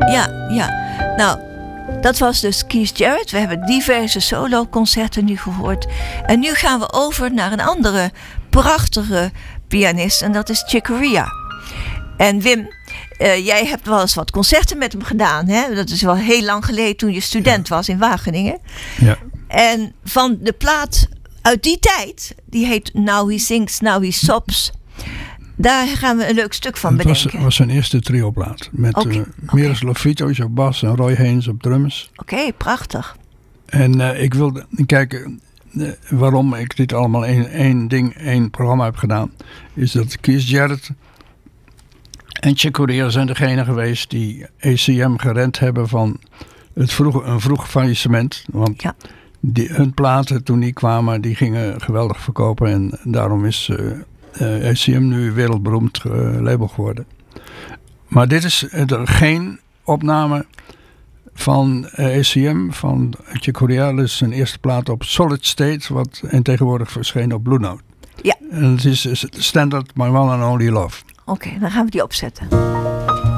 Ja. Nou, dat was dus Keith Jarrett. We hebben diverse soloconcerten nu gehoord. En nu gaan we over naar een andere prachtige pianist. En dat is Chick Corea. En Wim, jij hebt wel eens wat concerten met hem gedaan. Hè? Dat is wel heel lang geleden toen je student was in Wageningen. Ja. En van de plaat uit die tijd, die heet Now He Sings, Now He Sobs. Daar gaan we een leuk stuk van bedenken. Het was zijn eerste trioplaat. Met Miroslav Vitoš op bas en Roy Haynes op drums. Oké, prachtig. En ik wilde kijken waarom ik dit allemaal één programma heb gedaan. Is dat Keith Jarrett en Chick Corea zijn degene geweest die ACM gerend hebben van een vroeg faillissement. Want hun platen toen die kwamen, die gingen geweldig verkopen. En daarom is ACM nu een wereldberoemd label geworden. Maar dit is geen opname van ACM, van Chick Corea. Dat is zijn eerste plaat op Solid State, wat en tegenwoordig verscheen op Blue Note. Ja. En het is Standard My One and Only Love. Oké, dan gaan we die opzetten.